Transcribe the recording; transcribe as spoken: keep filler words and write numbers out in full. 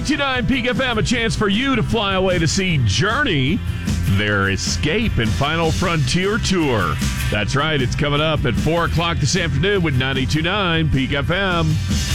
ninety-two point nine Peak F M, a chance for you to fly away to see Journey, their Escape and Final Frontier tour. That's right, it's coming up at four o'clock this afternoon with ninety-two point nine Peak F M.